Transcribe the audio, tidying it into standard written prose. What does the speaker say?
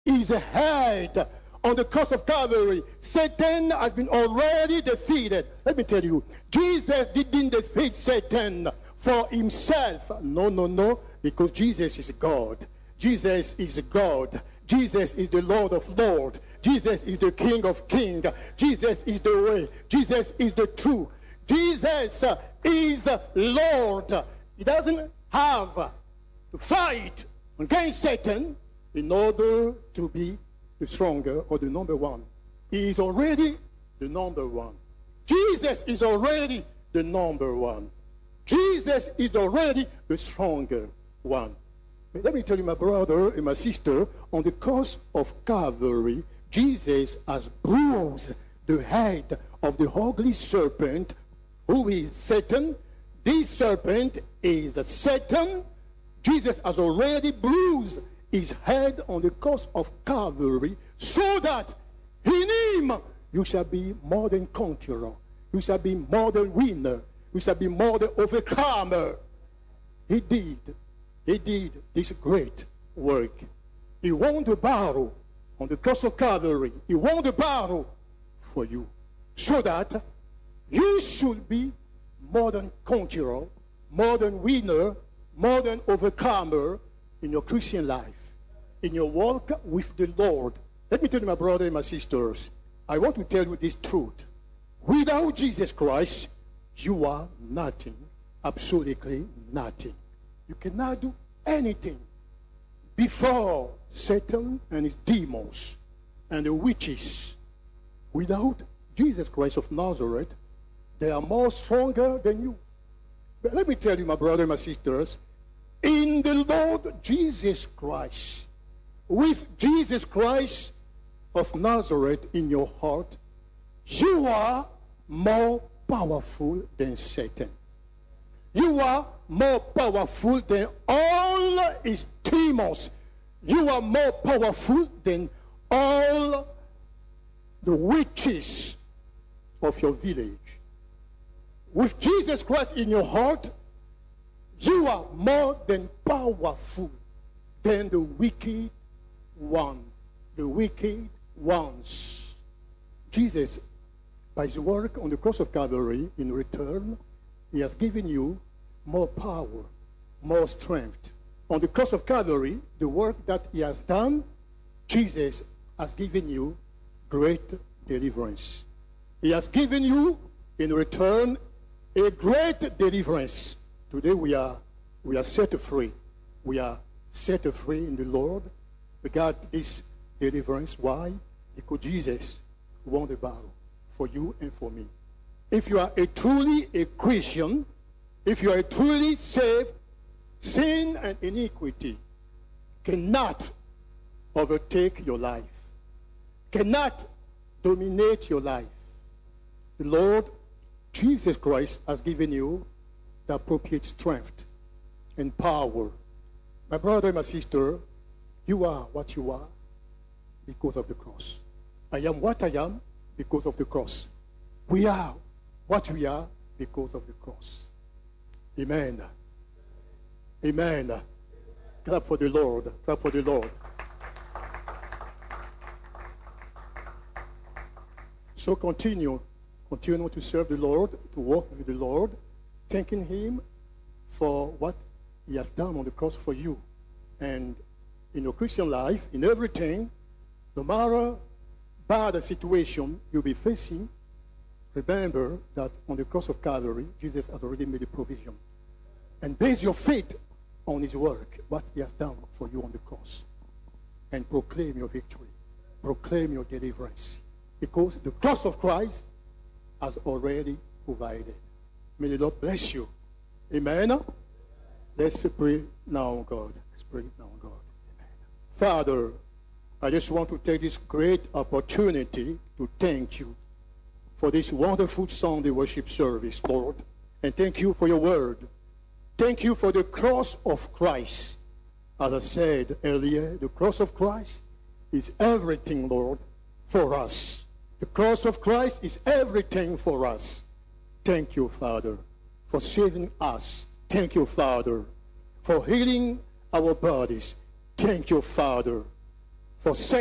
is head on the cross of Calvary. Satan has been already defeated. Let me tell you, Jesus didn't defeat Satan for himself. No, because Jesus is God. Jesus is God. Jesus is the Lord of Lords. Jesus is the King of Kings. Jesus is the way. Jesus is the truth. Jesus is Lord. He doesn't have to fight against Satan in order to be the stronger or the number one. He is already the number one. Jesus is already the number one. Jesus is already the stronger one. But let me tell you, my brother and my sister, on the cross of Calvary, Jesus has bruised the head of the ugly serpent, who is Satan. This serpent is Satan. Jesus has already bruised his head on the cross of Calvary, so that in him you shall be more than conqueror. You shall be more than winner. You shall be more than overcomer. He did this great work. He won the battle on the cross of Calvary. He won the battle for you, so that you should be more than conqueror, more than winner, more than overcomer in your Christian life, in your walk with the Lord. Let me tell you, my brothers and my sisters, I want to tell you this truth. Without Jesus Christ, you are nothing, absolutely nothing. You cannot do anything before Satan and his demons and the witches. Without Jesus Christ of Nazareth, they are more stronger than you. But let me tell you, my brothers and my sisters, in the Lord Jesus Christ, with Jesus Christ of Nazareth in your heart, you are more powerful than Satan. You are more powerful than all his demons. You are more powerful than all the witches of your village. With Jesus Christ in your heart, you are more than powerful than the wicked one, the wicked ones. Jesus, by his work on the cross of Calvary, in return, he has given you more power, more strength. On the cross of Calvary, the work that he has done, Jesus has given you great deliverance. He has given you, in return, a great deliverance. Today we are set free. We are set free in the Lord. We got this deliverance. Why? Because Jesus won the battle for you and for me. If you are truly a Christian, if you are truly saved, sin and iniquity cannot overtake your life, cannot dominate your life. The Lord Jesus Christ has given you the appropriate strength and power. My brother and my sister, you are what you are because of the cross. I am what I am because of the cross. We are what we are because of the cross. Amen. Amen. Clap for the Lord. Clap for the Lord. So continue to serve the Lord, to walk with the Lord, thanking him for what he has done on the cross for you. And in your Christian life, in everything, no matter bad situation you'll be facing, remember that on the cross of Calvary, Jesus has already made a provision. And base your faith on his work, what he has done for you on the cross. And proclaim your victory. Proclaim your deliverance. Because the cross of Christ has already provided. May the Lord bless you. Amen. Let's pray now, God. Let's pray now, God. Amen. Father, I just want to take this great opportunity to thank you for this wonderful Sunday worship service, Lord. And thank you for your word. Thank you for the cross of Christ. As I said earlier, the cross of Christ is everything, Lord, for us. The cross of Christ is everything for us. Thank you, Father, for saving us. Thank you, Father, for healing our bodies. Thank you, Father, for